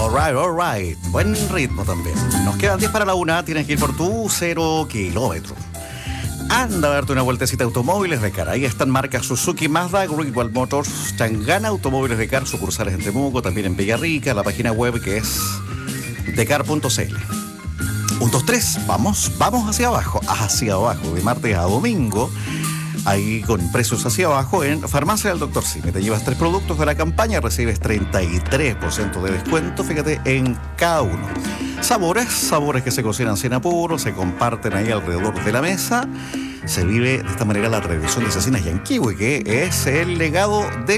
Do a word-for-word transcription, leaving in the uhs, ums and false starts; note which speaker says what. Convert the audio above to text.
Speaker 1: Alright, alright. Buen ritmo también. Nos quedan diez para la una. Tienes que ir por tu cero kilómetros. Anda a darte una vueltecita a Automóviles de Car. Ahí están marcas Suzuki, Mazda, Great Wall Motors, Changana, Automóviles de Car, sucursales en Temuco, también en Villarrica, la página web que es decar punto c l. Un, dos, tres, vamos, vamos hacia abajo, hacia abajo, de martes a domingo. Ahí con precios hacia abajo en Farmacia del Doctor Simi. Te llevas tres productos de la campaña, recibes treinta y tres por ciento de descuento, fíjate, en cada uno. Sabores, sabores que se cocinan sin apuro, se comparten ahí alrededor de la mesa. Se vive de esta manera la tradición de Cecinas Yanquihue, que es el legado de